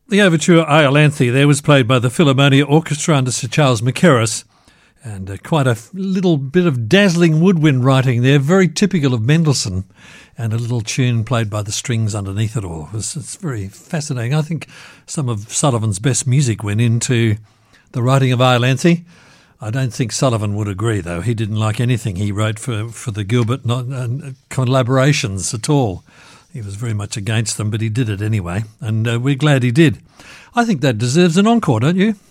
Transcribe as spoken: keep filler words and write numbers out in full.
The overture Iolanthe there was played by the Philharmonia Orchestra under Sir Charles Mackerras, and uh, quite a f- little bit of dazzling woodwind writing there, very typical of Mendelssohn, and a little tune played by the strings underneath it all. It was, it's very fascinating. I think some of Sullivan's best music went into the writing of Iolanthe. I don't think Sullivan would agree, though. He didn't like anything he wrote for, for the Gilbert not, uh, collaborations at all. He was very much against them, but he did it anyway, and uh, we're glad he did. I think that deserves an encore, don't you?